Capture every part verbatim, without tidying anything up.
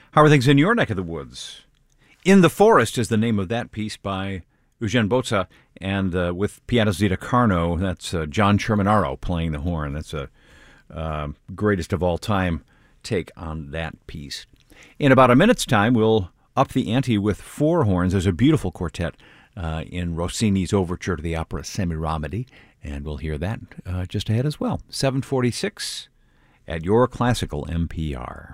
How are things in your neck of the woods? In the Forest is the name of that piece by Eugene Bozza, and uh, with piano Zita Carno, that's uh, John Cerminaro playing the horn. That's a uh, greatest of all time take on that piece. In about a minute's time, we'll up the ante with four horns. There's a beautiful quartet uh, in Rossini's overture to the opera Semiramide, and we'll hear that uh, just ahead as well. seven forty-six at your classical N P R.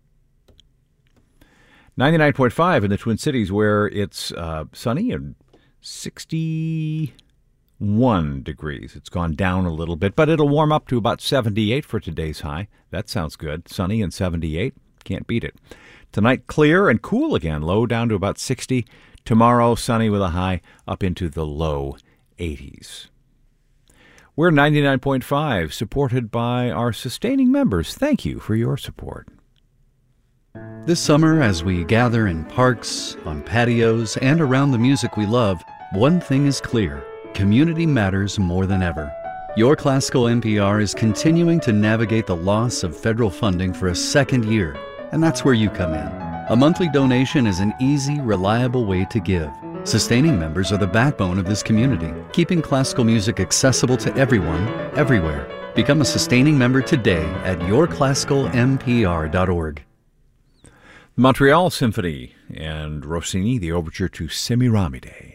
ninety-nine point five in the Twin Cities, where it's uh, sunny and sixty-one degrees. It's gone down a little bit, but it'll warm up to about seventy-eight for today's high. That sounds good. Sunny and seventy-eight. Can't beat it. Tonight, clear and cool again. Low down to about sixty. Tomorrow, sunny with a high up into the low eighties. We're ninety-nine point five, supported by our sustaining members. Thank you for your support. This summer, as we gather in parks, on patios, and around the music we love, one thing is clear: community matters more than ever. Your Classical N P R is continuing to navigate the loss of federal funding for a second year, and that's where you come in. A monthly donation is an easy, reliable way to give. Sustaining members are the backbone of this community, keeping classical music accessible to everyone, everywhere. Become a sustaining member today at your classical n p r dot org. Montreal Symphony and Rossini, the overture to Semiramide.